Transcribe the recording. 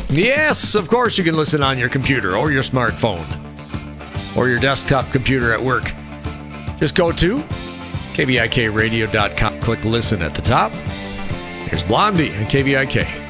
Yes, of course you can listen on your computer or your smartphone or your desktop computer at work. Just go to kvikradio.com, click listen at the top. Here's Blondie on KVIK.